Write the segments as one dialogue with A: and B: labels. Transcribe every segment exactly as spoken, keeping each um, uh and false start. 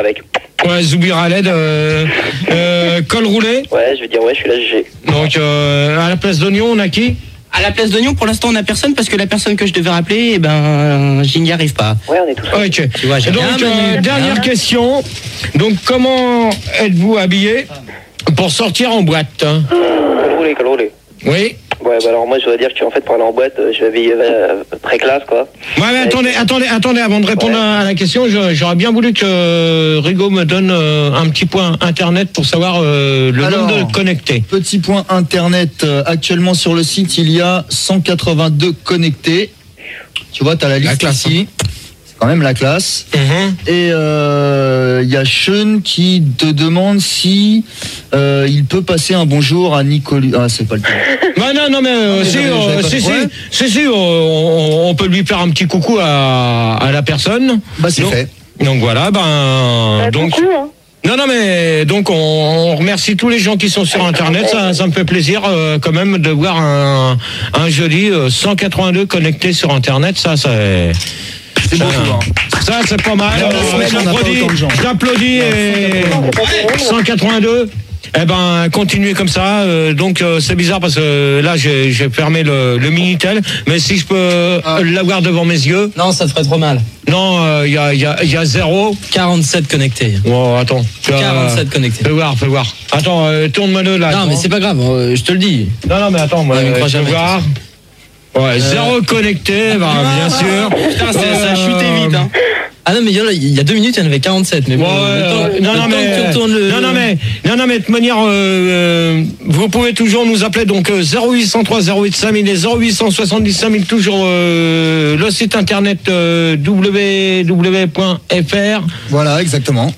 A: Avec.
B: Ouais, Zoubir Khaled, euh, euh, col roulé.
A: Ouais, je vais dire ouais, je suis là, G G.
B: Donc, euh, à la place d'oignon, on a qui?
C: À la place d'oignon, pour l'instant, on n'a personne parce que la personne que je devais rappeler, eh ben, j'y n'y arrive pas.
A: Ouais, on est tous.
B: Ok.
C: Tu vois, j'ai
B: Donc,
C: bien,
B: euh,
C: Manu.
B: dernière
C: Bien.
B: question. Donc, comment êtes-vous habillé pour sortir en boîte?
A: Col roulé, col roulé.
B: Oui.
A: Ouais, bah alors moi, je dois dire que en fait, pour aller en boîte, euh, je vais habiller euh, très classe, quoi.
B: Ouais, mais attendez, attendez, attendez, avant de répondre
A: Ouais.
B: à la question, je- j'aurais bien voulu que euh, Rigaud me donne euh, un petit point internet pour savoir euh, le
D: Alors,
B: nombre de connectés.
D: Petit point internet, euh, actuellement sur le site, il y a cent quatre-vingt-deux connectés. Tu vois, tu as la liste
B: classe,
D: ici. C'est quand même la classe.
B: Mhm.
D: Et euh, il y a Sean qui te demande si euh, il peut passer un bonjour à Nicolas. Ah, c'est pas le cas.
B: Bah non, non, mais euh,
D: mais
B: si,
D: j'avais-
B: euh,
D: j'avais pas
B: si,
D: fait.
B: si,
D: Ouais.
B: si, si, euh, on, on peut lui faire un petit coucou à, à la personne.
D: Bah, c'est
B: Donc-
D: fait.
B: Donc voilà, ben, donc. Non, non, mais donc on, on remercie tous les gens qui sont sur Internet. Ça, ça me fait plaisir euh, quand même de voir un, un joli euh, cent quatre-vingt-deux connectés sur Internet. Ça, ça.
D: C'est
B: ça,
D: beaucoup, hein.
B: ça, c'est pas mal.
D: Dans la
B: Euh,
D: semaine, on n'a pas
B: J'applaudis,
D: autant de gens.
B: j'applaudis et cent quatre-vingt-deux. Eh ben, continuez comme ça. Euh, donc, euh, c'est bizarre parce que là, j'ai j'ai fermé le, le Minitel. Mais si je peux euh, l'avoir devant mes yeux.
C: Non, ça te ferait trop mal.
B: Non, il y, a, y, a, y a zéro.
C: quarante-sept connectés.
B: Oh, attends. Tu as-
C: quarante-sept connectés.
B: Fais voir, fais voir. Attends, euh, tourne-moi le là.
C: Non, mais c'est pas grave, euh, je te le dis.
B: Non, non, mais attends, moi,
C: Ouais, mais crois
B: je vais
C: jamais.
B: voir. Ouais, zéro connecté, bah, bien sûr.
C: Putain, c'est- ça a chuté
B: Euh,
C: vite, hein. Ah non, mais il y en a- il y a deux minutes, il y en avait quarante-sept. Mais
B: Ouais,
C: bon, le temps-
B: euh,
C: le
B: non, non,
C: temps
B: mais,
C: que tu retournes le-
B: non, non, mais, non, non, mais de toute manière, euh, euh, vous pouvez toujours nous appeler donc euh, zéro huit cent trois zéro huit cinq mille et zéro huit cent soixante-dix cinq mille, toujours euh, le site internet euh, w w w point f r.
D: Voilà, exactement.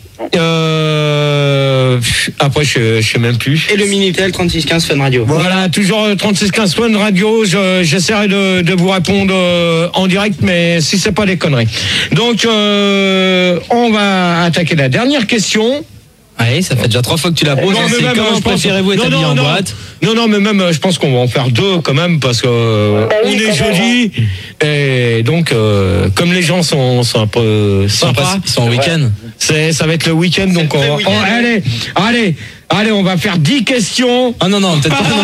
B: Euh, après, je, je sais même plus.
C: Et le Minitel trente-six quinze Fun Radio.
B: Voilà, toujours euh, trente-six quinze Fun Radio. Je- J'essaierai de, de vous répondre euh, en direct, mais si c'est pas des conneries. Donc, euh, on va attaquer la dernière question.
C: Allez, ça fait déjà trois fois que tu la poses.
B: Non, mais
C: C'est
B: même,
C: comment
B: je pense-
C: préférez-vous être
B: non,
C: habillé
B: non,
C: en
B: non.
C: boîte?
B: Non, non, mais même, euh, je pense qu'on va en faire deux quand même, parce que euh,
E: Bah oui,
B: on est
E: quand même,
B: jeudi, et donc, euh, comme les gens sont, sont un peu
C: Ils sont,
B: sympas,
C: pas- ils sont en week-end.
B: c'est, ça va être le week-end, donc on,
C: le
B: va-
C: week-end.
B: on- allez, allez, allez, on va faire dix questions.
C: Ah non, non, peut-être pas.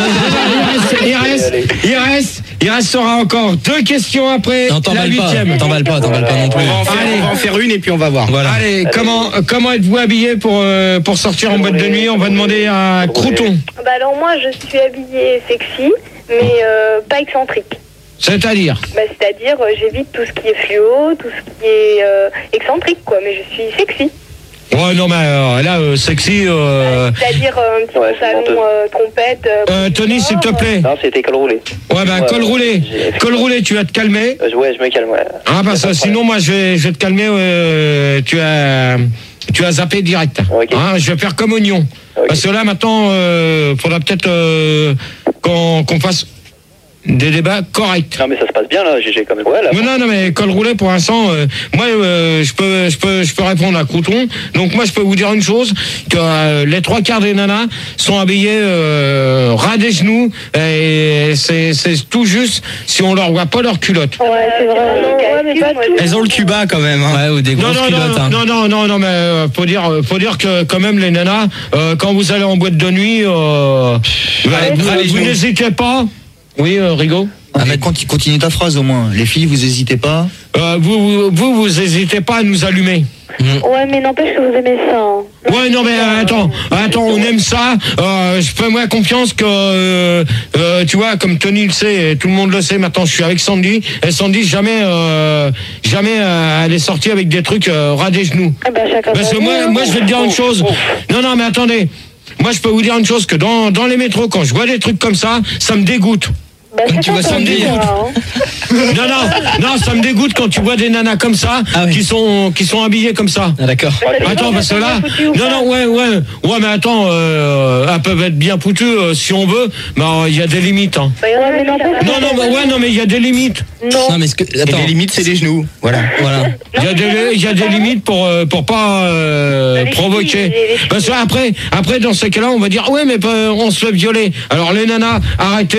B: Il reste, il reste, il reste, il restera encore deux questions après
C: Non,
B: la
C: t'emballes pas.
B: huitième.
C: T'emballes pas, t'emballes pas non plus.
B: Allez.
C: On va en faire une et puis on va voir. Voilà.
B: Allez, comment, comment êtes-vous habillé pour, euh, pour sortir en boîte de nuit? On va demander à Crouton.
E: Bah alors moi je suis habillée sexy, mais euh, pas excentrique.
B: C'est-à-dire?
E: Bah, c'est-à-dire euh, j'évite tout ce qui est fluo, tout ce qui est euh, excentrique quoi, mais je suis sexy.
B: Ouais, non, mais euh, là, euh, sexy. Euh,
E: C'est-à-dire euh, un petit
A: Ouais, c'est
E: pantalon
A: menteuse.
E: euh, trompette. euh,
B: euh, Tony, s'il te plaît.
A: Non, c'était col roulé.
B: Ouais, ben,
A: Ouais,
B: col
A: ouais.
B: roulé.
A: J'ai-
B: Col roulé, tu vas te calmer.
A: Euh, ouais, je me calme, ouais.
B: Ah, parce que sinon, moi, je vais, je vais te calmer. Euh, tu as, tu as zappé direct.
A: Ok.
B: Hein, je vais faire comme oignon.
A: Ok.
B: Parce que là, maintenant, euh, faudra peut-être euh, qu'on qu'on fasse des débats corrects.
A: Non, mais ça se passe bien, là, G G, quand même. Ouais, là.
B: Mais non, non, mais col roulé, pour l'instant, euh, moi, euh, je peux, je peux, je peux répondre à Crouton. Donc, moi, je peux vous dire une chose, que euh, les trois quarts des nanas sont habillées euh, ras des genoux, et c'est, c'est tout juste si on leur voit pas leur culotte.
E: Ouais, c'est vrai. Ouais, mais pas tout.
C: Elles ont le cuba quand même. Hein. Ouais, ou des
B: Non,
C: grosses
B: non,
C: culottes.
B: non,
C: hein.
B: non, non, non, non, mais euh, faut dire, euh, faut dire que quand même les nanas, euh, quand vous allez en boîte de nuit, euh, bah, vous,
C: ras les
B: vous
C: genoux.
B: n'hésitez pas. Oui, euh, Rigaud.
D: Ah, mais quand- continue ta phrase au moins. Les filles, vous hésitez pas.
B: Euh, vous, vous, vous, vous hésitez pas à nous allumer.
E: Ouais, mais n'empêche que vous aimez ça. Hein.
B: Ouais, non, mais euh, attends, attends, on aime ça. Euh, je fais moi confiance que, euh, euh, tu vois, comme Tony le sait, et tout le monde le sait. Maintenant, je suis avec Sandy. Et Sandy, jamais, euh, jamais, euh, elle est sortie avec des trucs euh, ras des genoux.
E: Ah bah, chacun
B: Parce
E: sa
B: que
E: vie,
B: moi,
E: hein.
B: moi, je vais te dire une chose. Non, non, mais attendez. Moi, je peux vous dire une chose que dans, dans les métros, quand je vois des trucs comme ça, ça me dégoûte.
E: Bah,
C: tu
E: chacun
C: vois
E: sa
C: Sandy,
E: vie,
C: hein.
E: hein.
B: Non, non, non, ça me dégoûte quand tu vois des nanas comme ça,
C: Ah oui.
B: qui sont, qui sont habillées comme ça.
C: Ah, d'accord.
B: Attends, parce que là, non, non, ouais, ouais, ouais, mais attends, euh, elles peuvent être bien foutues euh, si on veut, mais il y a des limites. Hein.
E: Bah, ouais, mais n'empêche.
B: Non, non, mais ouais, non, mais il y a des limites.
E: Non.
C: Non, mais ce que. Attends.
F: Et les limites, c'est les genoux. Voilà.
C: Voilà.
B: Il y a des, il y a des limites pour, euh, pour pas euh,
E: Les
B: provoquer.
E: filles, les filles.
B: Parce que après, après, dans ces cas-là, on va dire, ouais, mais euh, on se fait violer. Alors les nanas, arrêtez.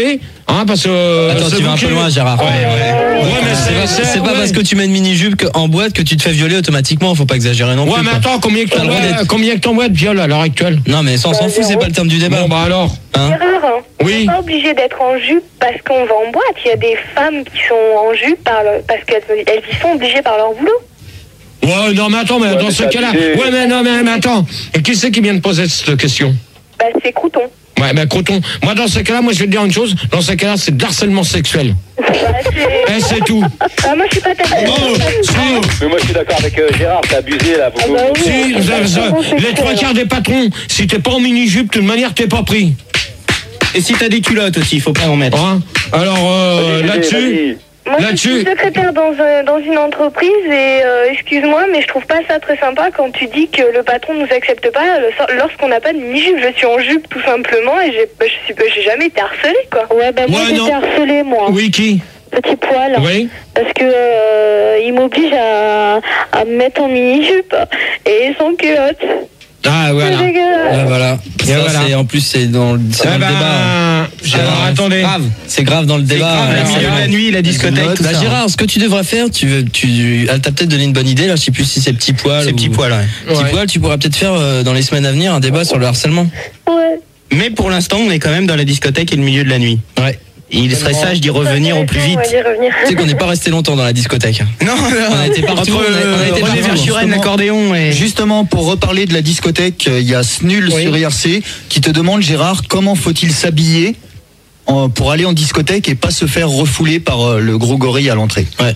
B: Hein, parce que.
F: Attends, tu vas un peu loin, Gérard.
B: Ouais, ouais. Ouais, mais
F: C'est pas,
B: c'est,
F: c'est pas
B: ouais.
F: parce que tu mets une mini-jupe en boîte que tu te fais violer automatiquement, faut pas exagérer non
B: Ouais,
F: plus.
B: mais
F: quoi.
B: attends, combien que
F: T'as le droit
B: t'envoies,
F: d'être-
B: combien que t'envoies de viol à l'heure actuelle?
F: Non, mais ça, on s'en fout, c'est pas le terme du débat.
B: Bon, bah alors.
F: Hein
E: Gérard,
B: Oui.
E: on n'est pas obligé d'être en jupe parce qu'on va en boîte. Il y a des femmes qui sont en jupe par le- parce qu'elles elles y sont obligées par leur boulot.
B: Ouais, non, mais attends, mais
A: Ouais,
B: dans
A: mais
B: ce
A: ça,
B: cas-là.
A: c'est-
B: Ouais, mais non, mais, mais attends. Et qui c'est qui vient de poser cette question?
E: Bah, c'est Crouton.
B: Ouais, mais Croton. Moi, dans ce cas-là, moi, je vais te dire une chose. Dans ce cas-là, c'est de l'harcèlement sexuel.
E: Bah, c'est...
B: Et c'est tout.
E: Ah, moi, je suis pas ta
B: Oh, si.
A: Mais moi je suis d'accord avec euh, Gérard, t'as abusé là.
E: Ah, bah oui.
B: Si,
E: c'est
B: ça-
E: pas
B: ça-
E: vraiment
B: les
E: sexuel.
B: trois quarts des patrons, si t'es pas en mini-jupe, de toute manière, t'es pas pris.
C: Et si t'as des culottes aussi, il faut pas en mettre.
B: Hein? Alors, euh,
A: Vas-y,
B: là-dessus,
A: vas-y.
E: Moi, je
B: Là-dessus-
E: suis secrétaire dans, un- dans une entreprise et euh, excuse-moi, mais je trouve pas ça très sympa quand tu dis que le patron nous accepte pas le- lorsqu'on n'a pas de mini-jupe. Je suis en jupe tout simplement et j'ai, bah, je suis, j'ai jamais été harcelée, quoi. Ouais, bah
B: moi, Ouais, j'ai non. été
E: harcelée, moi.
B: oui, qui?
E: Petit poil.
B: Oui.
E: Parce que euh, il m'oblige à, à me mettre en mini-jupe et sans culotte.
B: Ah, voilà.
E: C'est dégueulasse.
F: Ouais, voilà. Ça,
B: voilà.
F: c'est, en plus, c'est dans, le- c'est
B: Eh
F: dans
B: ben,
F: le débat.
B: alors, attendez.
F: Grave. C'est grave dans le débat.
C: grave,
F: euh,
C: le milieu
F: c'est
C: de la nuit, la discothèque, tout
F: Bah,
C: ça.
F: Gérard, ce que tu devrais faire, tu veux, tu, elle t'a peut-être donné une bonne idée, là, je sais plus si c'est petit poil.
C: Ces
F: ou-
C: petits poils, ouais.
F: Petit
B: Ouais.
F: poil, tu pourras peut-être faire, euh, dans les semaines à venir, un débat sur le harcèlement.
E: Ouais.
C: Mais pour l'instant, on est quand même dans la discothèque et le milieu de la nuit.
F: Ouais.
C: Et il serait sage d'y revenir au plus vite.
E: On va y revenir.
F: Tu sais qu'on n'est pas resté longtemps dans la discothèque.
C: Non,
F: On a été partout,
C: entre
F: on a- on a été
C: René
F: partout.
C: Verschuren,
D: Justement.
C: l'accordéon et...
D: Justement, pour reparler de la discothèque, euh, il y a Snul
B: Oui.
D: sur I R C qui te demande, Gérard, comment faut-il s'habiller en- pour aller en discothèque et pas se faire refouler par euh, le gros gorille à l'entrée.
F: Ouais.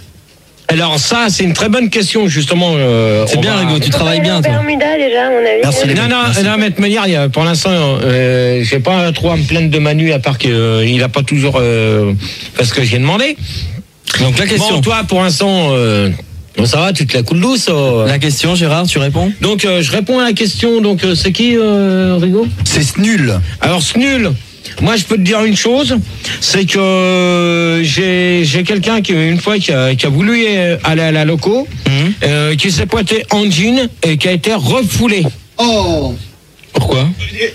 B: Alors, ça, c'est une très bonne question, justement. euh,
F: C'est
B: on
F: bien,
B: va-
F: Rigaud, tu travailles bien, toi.
E: Bermuda déjà, à mon avis.
D: Merci, les
B: Non,
D: mecs,
B: non,
D: merci.
B: non, mais de manière, il y a- pour l'instant, euh, j'ai pas trop à me plaindre de Manu, à part qu'il a pas toujours euh, fait ce que j'ai demandé.
F: Donc la question.
B: Bon, toi, pour l'instant, euh, bon, ça va, tu te la coules douce. euh.
F: La question, Gérard, tu réponds?
B: Donc, euh, je réponds à la question. Donc, euh, c'est qui, euh, Rigaud?
D: C'est Snul.
B: Alors, c'est nul. Moi, je peux te dire une chose, c'est que euh, j'ai j'ai quelqu'un qui une fois qui a, qui a voulu euh, aller à la loco,
F: Mhm.
B: euh, qui s'est pointé en jean et qui a été refoulé.
D: Oh.
F: Pourquoi?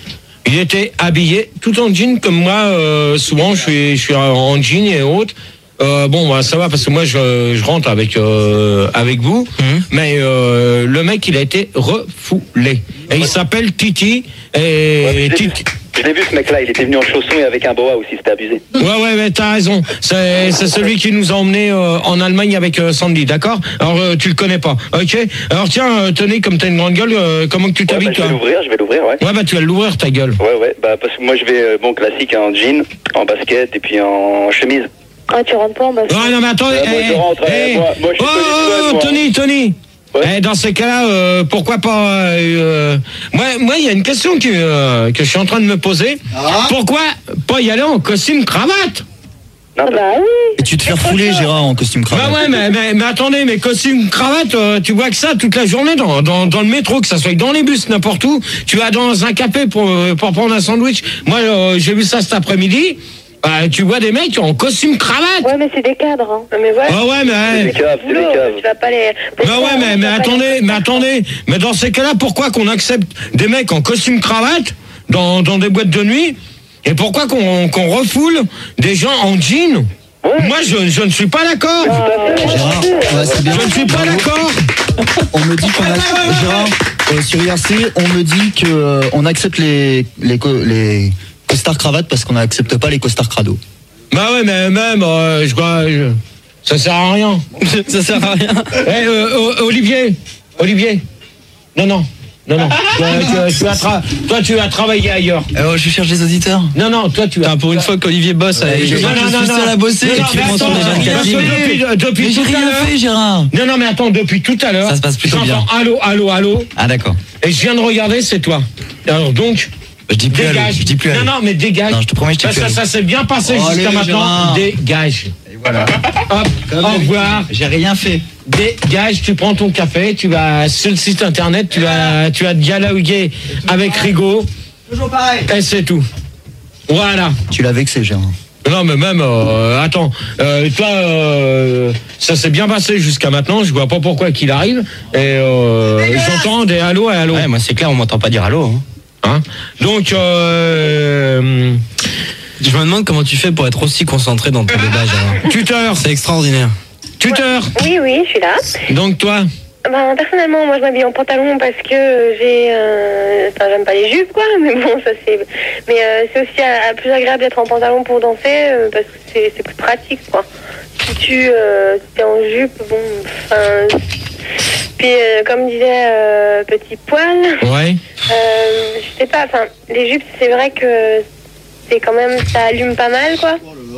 B: Il était habillé tout en jean comme moi. Euh, souvent, je suis, je suis en jean et autres. Euh, bon, bah, ça va parce que moi, je, je rentre avec euh, avec vous.
F: Mhm.
B: Mais euh, le mec, il a été refoulé. Et il s'appelle Titi. Et
A: Ouais, mais je l'ai vu-
B: Titi.
A: Je l'ai vu ce mec-là, il était venu en chaussons et avec un boa aussi, c'était abusé.
B: Ouais, ouais, mais t'as raison. C'est c'est celui qui nous a emmenés euh, en Allemagne avec euh, Sandy, d'accord? Alors, euh, tu le connais pas, ok? Alors, tiens, euh, tenez, comme t'as une grande gueule, euh, comment que tu
A: Ouais, bah,
B: t'habilles,
A: je vais
B: toi?
A: l'ouvrir, je vais l'ouvrir, ouais.
B: Ouais, bah, tu vas l'ouvrir, ta gueule.
A: Ouais, ouais, bah parce que moi je vais, euh, bon, classique, en jean, en basket et puis en chemise.
E: Ah, tu rentres pas en bas.
B: Ouais, non, mais attends,
A: Euh, moi,
B: eh,
A: je rentre, euh,
B: eh,
A: moi- moi, je suis
B: oh,
A: Tony
B: oh,
A: Swan, moi.
B: Tony, Tony.
A: Ouais.
B: Eh, dans ces cas-là, euh, pourquoi pas euh, euh, Moi, moi, il y a une question que euh, que je suis en train de me poser. Pourquoi pas y aller en costume cravate?
A: Non,
E: Ah bah oui.
D: Et tu te fais refouler, Gérard, en costume cravate.
B: Bah ouais, mais, mais, mais attendez, mais costume cravate, euh, tu vois que ça toute la journée dans, dans, dans le métro, que ça soit dans les bus, n'importe où. Tu vas dans un café pour, euh, pour prendre un sandwich. Moi, euh, j'ai vu ça cet après-midi. Bah, tu vois des mecs en costume cravate.
E: Ouais, mais c'est des cadres. Hein. Mais voilà.
B: Ah ouais, mais...
A: c'est des caves, c'est des
E: Boulot,
A: caves.
E: tu vas pas les.
B: Bah ouais, mais, mais attendez, mais attendez, mais dans ces cas-là, pourquoi qu'on accepte des mecs en costume cravate dans, dans des boîtes de nuit et pourquoi qu'on qu'on refoule des gens en jean? Moi, je, je ne suis pas d'accord.
D: Gérard, ouais, c'est bien.
B: Je ne suis pas d'accord.
D: On me dit qu'on a, Gérard, euh, sur I R C, on me dit que euh, on accepte les les co- les costards cravates parce qu'on n'accepte pas les costards crado.
B: Bah ouais, mais même, euh, je crois, je- ça sert à rien.
F: Ça sert à rien.
B: Eh, euh, O- Olivier, Olivier, non, non, non, non. Toi, tu, tu vas tra- toi, tu vas travailler ailleurs.
F: Euh, je cherche des auditeurs.
B: Non, non, toi, tu vas.
F: Putain, pour une fois qu'Olivier bosse,
D: Ouais,
F: avec
D: je-
F: je,
B: non, non,
F: je
B: non,
F: suis
B: non.
F: seul à bosser
B: Non,
F: et
B: non,
F: tu
B: mais
F: prends son
B: attends,
F: déjà de
B: parce que
F: Catherine.
B: depuis, depuis
F: Mais j'ai
B: tout à
F: rien
B: l'heure.
F: fait, Gérard.
B: Non, non, mais attends, depuis tout à l'heure.
F: Ça se passe plutôt bien.
B: j'entends allô, allô, allô.
F: Ah d'accord.
B: Et je viens de regarder, c'est toi. Alors donc,
F: Je dis plus allô,
B: dégage.
F: je dis plus allô.
B: Non, non, mais dégage.
F: Non, je te promets, je dis
B: Parce
F: plus
B: que
F: allô.
B: ça s'est bien passé
D: Oh,
B: jusqu'à
D: allez,
B: maintenant.
D: Gérard.
B: Dégage.
D: Et voilà.
B: Hop, au revoir.
D: J'ai rien fait.
B: Dégage, tu prends ton café, tu vas sur le site internet, tu vas, tu vas dialoguer avec Rigaud.
D: Toujours pareil.
B: Et c'est tout. Voilà.
D: Tu l'as vexé, Gérard.
B: Non, mais même, euh, attends, euh, toi, euh, ça s'est bien passé jusqu'à maintenant, je vois pas pourquoi qu'il arrive, et euh, j'entends des allô et allô.
C: Ouais, moi c'est clair, on m'entend pas dire allô. Hein.
B: Hein. Donc, euh,
F: Je me demande comment tu fais pour être aussi concentré dans ton débat, Gérard.
B: Tuteur,
F: C'est extraordinaire.
B: tuteur.
E: Oui, oui, je suis là.
B: Donc toi,
E: Ben, personnellement, moi, je m'habille en pantalon parce que j'ai... Euh... Enfin, j'aime pas les jupes, quoi, mais bon, ça, c'est... Mais euh, c'est aussi euh, plus agréable d'être en pantalon pour danser euh, parce que c'est, c'est plus pratique, quoi. Si tu euh, si t'es en jupe, bon, enfin... Puis, euh, comme disait euh, Petit Poil,
B: ouais.
E: euh, je sais pas, enfin, les jupes, c'est vrai que c'est quand même... Ça allume pas mal, quoi.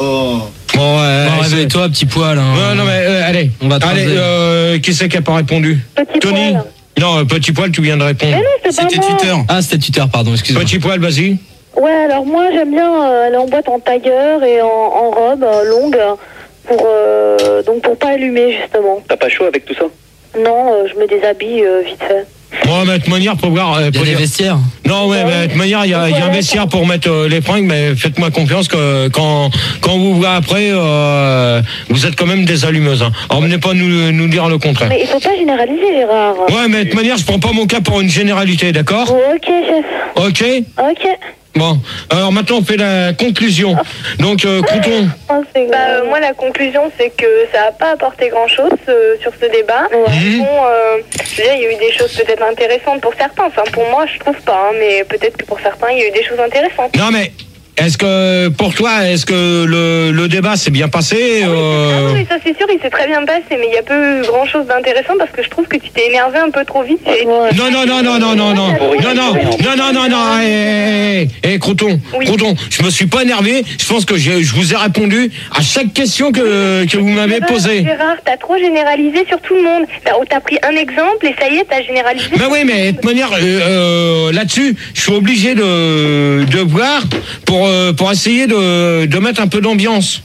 B: Bon, ouais,
F: Bon, réveille-toi, petit poil. Hein.
B: Non, non, mais euh, allez,
F: On va te
B: allez,
F: raser.
B: euh, qui c'est qui a pas répondu?
E: Petit
B: Tony.
E: Poil.
B: Non, euh, Petit Poil, tu viens de répondre.
E: Mais non, c'est pas
F: C'était
E: moi.
F: tuteur. Ah, c'était tuteur, pardon, excuse-moi.
B: Petit Poil, vas-y.
E: Ouais, alors moi j'aime bien euh, aller en boîte en tailleur et en, en robe euh, longue pour euh, donc pour pas allumer justement.
A: T'as pas chaud avec tout ça?
E: Non, euh, je me déshabille euh, vite fait.
B: Bon, mais de toute manière, pour voir. euh,
F: Il y a
B: pour
F: des
B: dire-
F: vestiaires.
B: Non, ouais, mais de toute manière, il y a, il y a un vestiaire pour mettre euh, les fringues, mais faites-moi confiance que quand, quand vous voyez après, euh, vous êtes quand même des allumeuses. Hein. Alors, venez pas nous, nous dire le contraire.
E: Mais il faut pas généraliser, Gérard.
B: Ouais, mais de toute manière, je prends pas mon cas pour une généralité, d'accord?
E: Bon, ok, chef.
B: Ok.
E: Ok.
B: Bon, alors maintenant, on fait la conclusion. Donc, euh, Crouton.
E: Oh, c'est bah, euh, moi, la conclusion, c'est que ça n'a pas apporté grand-chose euh, sur ce débat.
B: Mhm.
E: Bon, euh, je veux dire, il y a eu des choses peut-être intéressantes pour certains. Enfin, pour moi, je trouve pas, hein, mais peut-être que pour certains, il y a eu des choses intéressantes.
B: Non, mais est-ce que, pour toi, est-ce que le, le débat s'est bien passé?
E: Ah
B: euh,
E: oui, ça c'est sûr, il s'est très bien passé, mais il y a peu grand chose d'intéressant parce que je trouve que tu t'es énervé un peu trop vite. Et...
B: Non, non, non, non, non, non, non, non, non, non, non, non, non, hé, hé, hé, hé, Crouton,
E: Oui.
B: Crouton, je me suis pas énervé, je pense que j'ai- je vous ai répondu à chaque question que, que vous m'avez
E: Gérard,
B: posée.
E: Gérard, t'as trop généralisé sur tout le monde. T'as t'as pris un exemple et ça y est, t'as généralisé.
B: Ben oui, mais de toute manière, euh, euh, là-dessus, je suis obligé de, de voir pour, euh, pour essayer de, de mettre un peu d'ambiance.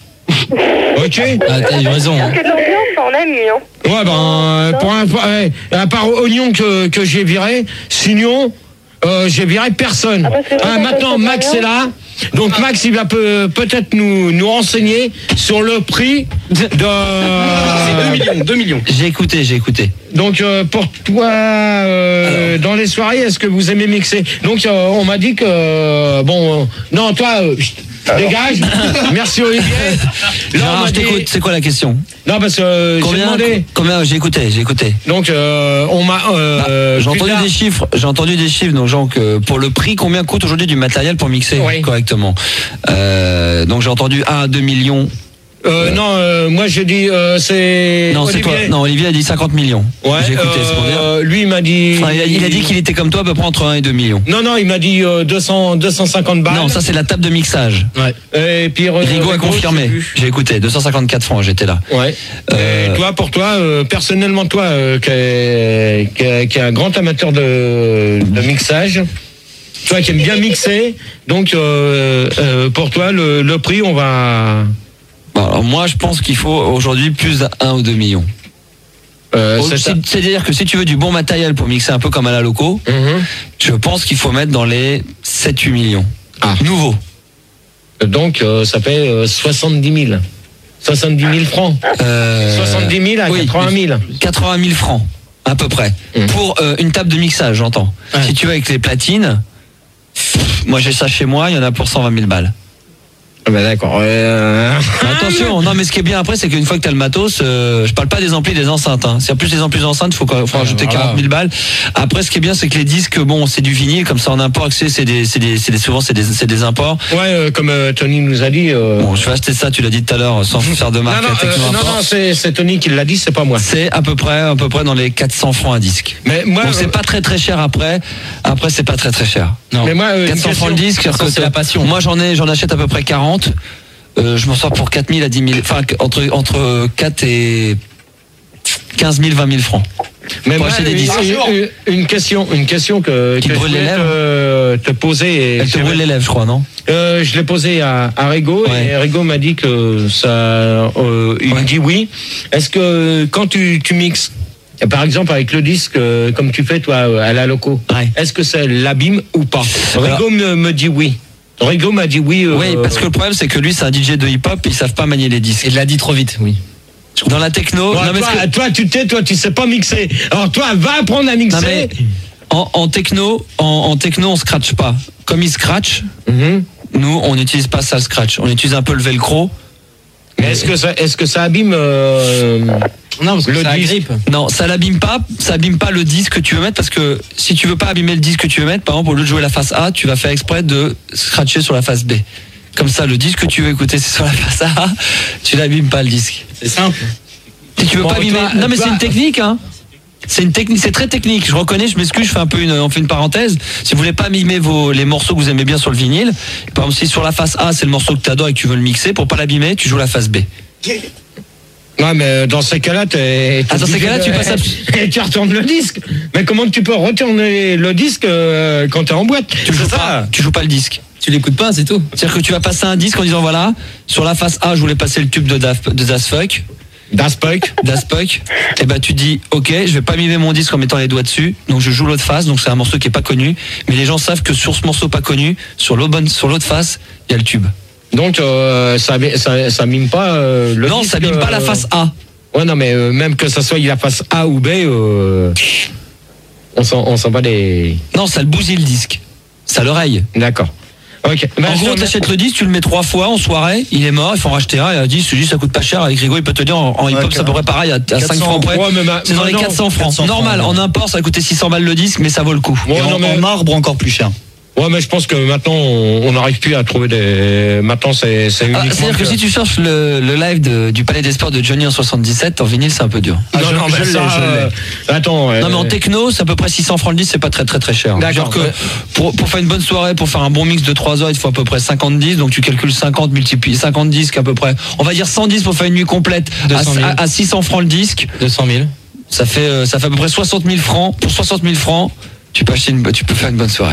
B: Ok?
F: Ah, t'as eu raison. Hein.
E: Parce que de l'ambiance, ça en a mis, hein.
B: Ouais, ben, pour un, ouais, à part Oignon que, que j'ai viré, sinon, euh, j'ai viré personne.
E: Ah, parce que
B: Ah,
E: vous,
B: maintenant,
E: ça fait
B: Max
E: combien
B: est là. Donc, Max, il va peut, peut-être nous, nous renseigner sur le prix de...
F: deux millions, deux millions. J'ai écouté, j'ai écouté.
B: Donc, euh, pour toi, euh, dans les soirées, est-ce que vous aimez mixer? Donc, euh, on m'a dit que... euh, bon, euh, non, toi... euh, chut, dégage. Merci Olivier. Là, on
F: Gérard,
B: m'a
F: je
B: dit-
F: t'écoute, c'est quoi la question?
B: Non, parce que euh, j'ai
F: Combien,
B: demandé.
F: combien J'ai écouté, j'ai écouté.
B: Donc, euh, on m'a. euh,
F: Bah, j'ai
B: plus
F: entendu
B: tard-
F: des chiffres, j'ai entendu des chiffres, donc genre que pour le prix, combien coûte aujourd'hui du matériel pour mixer
B: Oui.
F: correctement. Euh, donc j'ai entendu un à deux millions.
B: Euh, non, euh, moi j'ai dit euh, c'est.
F: Non, c'est
B: Olivier.
F: toi. Non, Olivier a dit cinquante millions.
B: Ouais,
F: J'ai écouté, c'est pour dire.
B: euh, lui il m'a dit.
F: Enfin, il, a, il a dit qu'il était comme toi, à peu près entre un et deux millions.
B: Non, non, il m'a dit euh, deux cents, deux cent cinquante balles.
F: Non, ça c'est la table de mixage.
B: Ouais. Et puis euh,
F: Rigaud a confirmé.
B: je sais plus.
F: J'ai écouté, deux cent cinquante-quatre francs, j'étais là.
B: Ouais.
F: Euh,
B: Et toi, pour toi, euh, personnellement, toi, euh, qui est, qui est- qui est un grand amateur de, de mixage, toi qui aime bien mixer, donc euh, euh, pour toi, le, le prix, on va.
F: Bon, alors moi, je pense qu'il faut aujourd'hui plus d'un ou deux millions.
B: Euh,
F: Au-
B: c'est ça.
F: c'est- C'est-à-dire que si tu veux du bon matériel pour mixer un peu comme à la loco,
B: Mhm.
F: je pense qu'il faut mettre dans les sept huit millions.
B: Ah.
F: Nouveau.
B: Donc, euh, ça fait euh, soixante-dix mille. soixante-dix mille francs.
F: Euh,
B: soixante-dix mille à
F: oui,
B: quatre-vingt mille.
F: quatre-vingt mille francs, à peu près.
B: Mmh.
F: Pour euh, une table de mixage, j'entends.
B: Ouais.
F: Si tu vas avec les platines, pff, moi j'ai ça chez moi, il y en a pour cent vingt mille balles.
B: Ah bah d'accord. Euh...
F: Attention, non mais ce qui est bien après, c'est qu'une fois que tu as le matos, euh, je parle pas des amplis, des enceintes. Hein. Si en plus les amplis enceintes, il faut, faut rajouter
B: voilà.
F: quarante mille balles. Après, ce qui est bien, c'est que les disques, bon, c'est du vinyle, comme ça en import, c'est c'est des, c'est des, c'est des, souvent c'est des, c'est des imports.
B: Ouais, euh, comme euh, Tony nous a dit. Euh...
F: Bon, je vais acheter ça, tu l'as dit tout à l'heure, sans faire de
B: non,
F: marque
B: non,
F: à
B: euh,
F: Techno
B: non,
F: Import.
B: non, c'est c'est Tony qui l'a dit, c'est pas moi.
F: C'est à peu près, à peu près dans les quatre cents francs un disque.
B: Mais moi,
F: Donc c'est
B: euh,
F: pas très très cher après. Après c'est pas très très cher. Non.
B: Mais moi, euh, une
F: quatre cents francs le
B: question.
F: disque,
B: Ça,
F: alors que
B: c'est la passion.
F: Moi j'en ai, j'en achète à peu près quarante. Euh, je m'en sors pour quatre mille à dix mille. Enfin entre entre quatre et quinze mille, vingt mille francs.
B: Mais
F: pour
B: moi,
F: acheter des
B: une,
F: disques.
B: une- une question, une question que,
F: Qui
B: que
F: te brûle
B: je
F: les
B: voulais te, te poser. Et
F: Elle te
B: c'est
F: brûle
B: vrai.
F: les lèvres, je crois, non?
B: Euh, je l'ai posé à, à Rigaud
F: Ouais.
B: et Rigaud m'a dit que ça. Euh, il
F: Ouais.
B: me dit oui. Est-ce que quand tu, tu mixes, par exemple avec le disque, euh, comme tu fais toi à la loco,
F: Ouais.
B: est-ce que ça l'abîme ou pas?
F: Alors-
B: Rigaud me, me dit oui. Rigaud m'a dit oui. euh,
F: Oui, parce que le problème c'est que lui c'est un D J de hip-hop, ils savent pas manier les disques.
G: Il l'a dit trop vite, oui.
F: Dans la techno,
B: Bon,
F: non, mais
B: toi,
F: ce que-
B: toi, tu t'es, toi, tu sais pas mixer. Alors toi, va apprendre à mixer.
F: non, mais en, en techno, en, en techno on scratch pas. Comme ils scratch,
B: Mhm.
F: Nous, on n'utilise pas ça le scratch. On utilise un peu le velcro.
B: Mais est-ce que ça, est-ce que ça abîme euh,
G: Non, parce que
B: le
G: ça
B: disque
G: agrippe.
F: Non, ça l'abîme pas. Ça abîme pas le disque que tu veux mettre parce que si tu veux pas abîmer le disque que tu veux mettre, par exemple, au lieu de jouer la face A, tu vas faire exprès de scratcher sur la face B. Comme ça, le disque que tu veux écouter, c'est sur la face A. Tu l'abîmes pas le disque.
G: C'est simple.
F: Si tu veux
B: Bon,
F: pas abîmer.
B: toi,
F: Non, mais
B: toi-
F: c'est une technique, hein. C'est une technique, c'est très technique. Je reconnais, je m'excuse, je fais un peu une, on fait une parenthèse. Si vous voulez pas mimer vos, les morceaux que vous aimez bien sur le vinyle, par exemple, si sur la face A, c'est le morceau que tu adores et que tu veux le mixer, pour pas l'abîmer, tu joues la face B.
B: Non, mais dans ces cas-là, t'es.
F: Ah, dans ces cas-là, tu passes à-
B: Et tu retournes le disque. Mais comment tu peux retourner le disque euh, quand t'es en boîte?
F: Tu joues
B: C'est
F: pas, tu joues pas le disque.
G: Tu l'écoutes pas, c'est tout.
F: C'est-à-dire que tu vas passer un disque en disant voilà, sur la face A, je voulais passer le tube de Daft, de Daft Punk.
B: Daft Punk.
F: Daft Punk. Et ben tu dis ok, je vais pas mimer mon disque en mettant les doigts dessus, donc je joue l'autre face, donc c'est un morceau qui est pas connu, mais les gens savent que sur ce morceau pas connu, sur l'autre bonne, sur l'autre face, il y a le tube.
B: Donc euh, ça, ça, ça mime pas euh, le
F: non,
B: disque.
F: ça mime pas la
B: euh,
F: face A.
B: Ouais, non, mais euh, même que ça soit la face A ou B, euh, on s'en, on s'en bat les.
F: Non, ça le bousille le disque. Ça le raye.
B: D'accord. Ok. Bah,
F: En
B: je
F: gros,
B: te-
F: t'achètes le disque, tu le mets trois fois en soirée, il est mort, il faut en racheter un, et un disque, ce disque ça coûte pas cher, avec Rigo il peut te dire en, en hip-hop
D: Ouais,
F: ça pourrait pareil à, à cinq francs près.
B: Ouais, mais ma-
F: C'est dans les
B: non,
F: quatre cents francs.
D: quatre cents
F: Normal,
D: francs,
F: en import ça va coûter six cents balles le disque, mais ça vaut le coup.
B: Ouais,
D: Et
B: non,
D: en,
B: mais-
D: en marbre encore plus cher.
B: Ouais, mais je pense que maintenant, on n'arrive plus à trouver des. Maintenant, c'est, c'est
F: Ah,
B: uniquement.
F: C'est-à-dire que si tu cherches le, le live de- du Palais des Sports de Johnny en soixante-dix-sept, en vinyle c'est un peu dur.
B: Non,
D: Ah, je-
B: non, mais
D: je l'ai,
B: ça,
D: je l'ai.
B: euh, Attends.
F: Non mais en
B: euh,
F: techno, c'est à peu près six cents francs le disque, c'est pas très très très cher.
B: D'accord.
F: Genre que
B: Ouais.
F: pour, pour faire une bonne soirée, pour faire un bon mix de trois heures, il te faut à peu près cinquante disques, donc tu calcules cinquante multiplié cinquante disques à peu près. On va dire cent dix pour faire une nuit complète
G: deux cent mille.
F: à, à, à six cents francs le disque.
G: deux cent mille.
F: Ça fait euh, ça fait à peu près soixante mille francs. Pour soixante mille francs, tu peux acheter une, tu peux faire une bonne soirée.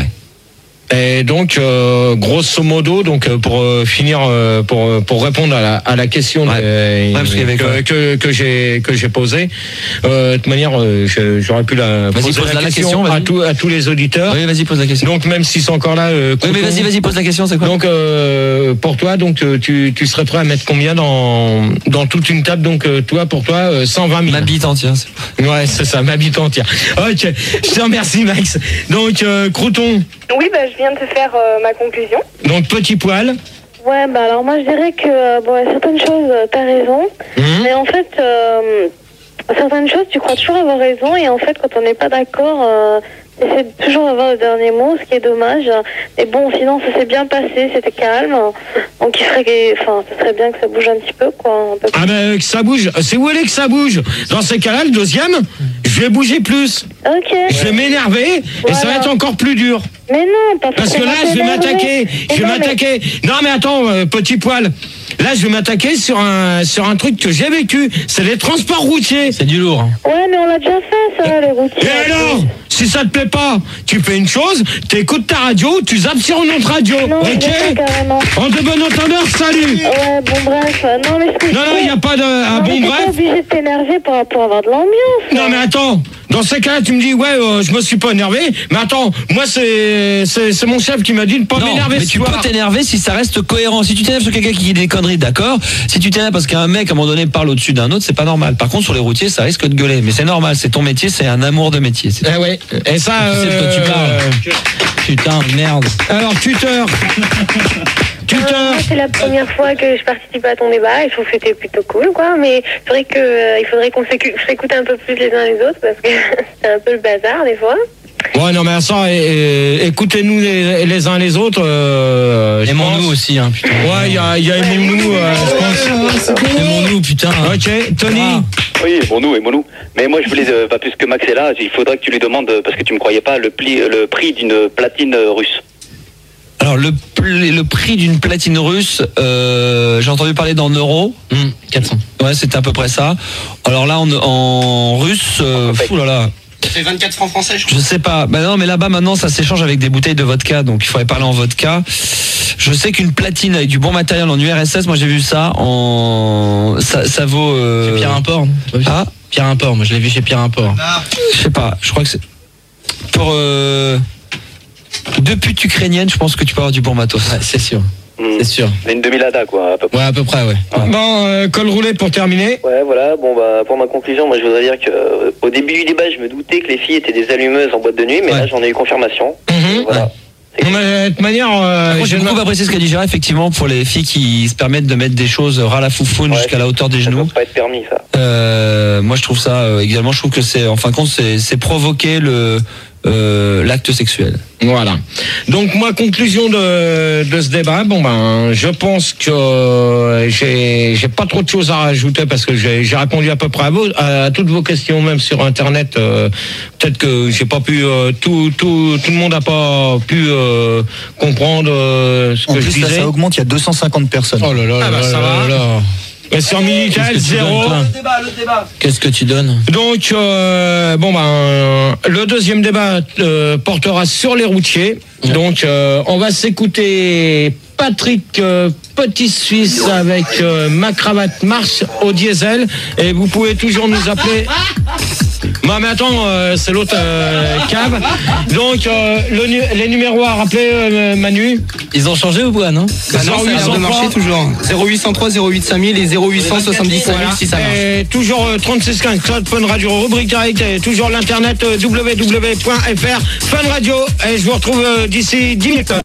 B: Et donc, euh, grosso modo, donc euh, pour euh, finir, euh, pour euh, pour répondre à la à la question
F: Ouais.
B: de-
F: Ouais, parce qu'il y avait
B: que,
F: quoi
B: que que j'ai que j'ai posée, euh, de toute manière, euh, je- j'aurais pu la
F: Vas-y,
B: poser
F: pose
B: la
F: la
B: question,
F: question,
B: à
F: vas-y.
B: tous à tous les auditeurs.
F: Oui, vas-y, pose la question.
B: Donc même s'ils sont encore là, euh,
F: Oui, mais
B: Coton,
F: vas-y, vas-y, pose la question, c'est quoi?
B: Donc euh, pour toi, donc euh, tu tu serais prêt à mettre combien dans dans toute une table? Donc euh, toi pour toi euh, cent vingt mille.
F: Ma bite entière. c'est-
B: Ouais, c'est ça, ma bite entière. Ok, je te remercie Max. Donc euh, Crouton,
E: Oui, bah, je viens de te faire euh, ma conclusion.
B: donc petit poil.
E: Ouais, bah alors moi je dirais que euh, bon, certaines choses, euh, t'as raison,
B: Hum.
E: mais en fait, euh, certaines choses, tu crois toujours avoir raison, et en fait, quand on n'est pas d'accord, euh, essaie de toujours avoir le dernier mot, ce qui est dommage. Et bon, sinon, ça s'est bien passé, c'était calme, donc il serait, enfin, ce serait bien que ça bouge un petit peu, quoi. Un peu plus.
B: Ah ben que ça bouge. C'est où elle est que ça bouge? Dans ces cas-là, le deuxième, je vais bouger plus.
E: Ok.
B: Je vais m'énerver et ça va
E: Voilà.
B: être encore plus dur.
E: Mais non, pas
B: Parce que là,
E: forcément
B: je vais
E: t'énerver.
B: m'attaquer.
E: Mais
B: Je vais
E: non, mais-
B: m'attaquer. Non mais attends, euh, petit poil. Là, je vais m'attaquer sur un sur un truc que j'ai vécu. C'est les transports routiers.
G: C'est du lourd. hein.
E: Ouais, mais on l'a déjà fait, ça, les routiers.
B: Et alors, si ça te plaît pas, tu fais une chose, t'écoutes ta radio, tu zappes sur une autre radio,
E: Non,
B: ok?
E: je sais carrément.
B: En de bon entendeur, salut.
E: Ouais, bon, bref. euh, Non, mais ce que
B: Non,
E: je
B: non, il
E: fais-
B: n'y a pas de... Ah
E: Non, mais
B: bon,
E: t'es
B: bref.
E: pas obligé de t'énerver pour, pour avoir de l'ambiance.
B: Non, mais attends. Dans ces cas-là, tu me dis, ouais, euh, je me suis pas énervé. Mais attends, moi, c'est c'est c'est mon chef qui m'a dit de pas
F: Non,
B: m'énerver
F: mais
B: ce
F: tu
B: soir.
F: peux t'énerver si ça reste cohérent. Si tu t'énerves sur quelqu'un qui dit des conneries, d'accord. Si tu t'énerves parce qu'un mec à un moment donné parle au-dessus d'un autre, c'est pas normal. Par contre, sur les routiers, ça risque de gueuler. Mais c'est normal, c'est ton métier, c'est un amour de métier. c'est tout.
B: Eh ouais. Et ça.
G: Tu sais de quoi tu
B: euh,
G: parles. Putain, merde.
B: Alors, tuteur.
E: Euh,
B: Tuteur.
E: moi, c'est la première fois que je participe à ton débat et je trouve que c'était plutôt cool, quoi. Mais c'est vrai que euh, il faudrait qu'on s'écu- s'écoute un peu plus les uns les autres parce que c'est un peu le bazar des fois.
B: Ouais, non, mais ça, et- et- écoutez-nous les, les uns les autres. Euh, je
G: Aimons-nous
B: pense.
G: aussi, hein, putain.
B: Ouais, il y a, il y a aimons-nous. euh, je pense.
G: Aimons-nous, putain.
B: Ok, Tony.
G: Ah.
A: Oui, bon nous et bon nous. Mais moi je voulais, euh, pas plus que Max est là, il faudrait que tu lui demandes, euh, parce que tu me croyais pas, le, pli, le prix d'une platine euh, russe.
F: Alors, le, pl- le prix d'une platine russe, euh, j'ai entendu parler d'en euros.
G: Hum, quatre cents.
F: Ouais, c'était à peu près ça. Alors là, en, en russe, euh, fou là là.
C: Ça fait vingt-quatre francs français, je crois.
F: Je sais pas. Bah non, mais là-bas maintenant, ça s'échange avec des bouteilles de vodka, donc il faudrait parler en vodka. Je sais qu'une platine avec du bon matériel en U R S S, moi j'ai vu ça en, ça, ça vaut. Euh...
G: Pierre Import, non
F: Ah,
G: Pierre Import, moi je l'ai vu chez Pierre Import.
F: je sais pas. Je crois que c'est pour euh... deux putes ukrainiennes. Je pense que tu peux avoir du bon matos.
G: Ouais, c'est sûr.
A: Hmm.
G: C'est sûr.
A: C'est une demi-lada quoi, à peu près.
G: Ouais, à peu près, ouais.
B: Bon, euh, col roulé pour terminer.
A: Ouais, voilà, bon bah pour ma conclusion, moi je voudrais dire que euh, au début du débat, je me doutais que les filles étaient des allumeuses en boîte de nuit, mais
G: Ouais.
A: là j'en ai eu confirmation.
B: Mhm.
A: Voilà.
B: Mais, de toute manière, euh,
F: Moi, j'ai
B: je-
F: beaucoup apprécié ce qu'a dit Gérard, effectivement, pour les filles qui se permettent de mettre des choses ras la foufoune
A: Ouais,
F: jusqu'à la hauteur des
A: Ça
F: genoux.
A: doit pas être permis, ça.
F: Euh, moi, je trouve ça euh, également. Je trouve que c'est, en fin de compte, c'est, c'est provoquer le euh, l'acte sexuel.
B: Voilà. Donc moi, conclusion de, de ce débat, bon ben, je pense que euh, j'ai j'ai pas trop de choses à rajouter parce que j'ai j'ai répondu à peu près à, vos, à, à toutes vos questions, même sur Internet. Euh, Peut-être que j'ai pas pu euh, tout tout tout le monde a pas pu euh, comprendre euh, ce
D: En
B: que je
D: plus, là,
B: disais.
D: ça augmente, il y a deux cent cinquante personnes.
G: Oh là là
B: Ah bah,
G: là
B: ça
G: là
B: va.
G: là là.
B: Et sur Minitel,
G: Qu'est-ce que tu
B: zéro.
G: donnes, toi Qu'est-ce que tu donnes?
B: Donc, euh, bon ben, le deuxième débat euh, portera sur les routiers.
G: Ouais.
B: Donc, euh, on va s'écouter Patrick euh, Petit Suisse avec euh, Ma cravate marche au diesel. Et vous pouvez toujours nous appeler. Bah mais attends, euh, c'est l'autre euh, cave. Donc, euh, le nu- les numéros à rappeler, euh, Manu.
G: Ils ont changé ou pas, non?
C: Bah non, ça a l'air de marcher toujours. zéro huit cent trois zéro huit cinq mille et zéro huit cent soixante-dix-cinq mille si ça marche.
B: Et toujours euh, trente-six quinze Cloud Fun Radio, rubrique directe, et toujours l'internet euh, w w w point f r Fun Radio. Et je vous retrouve euh, d'ici dix minutes.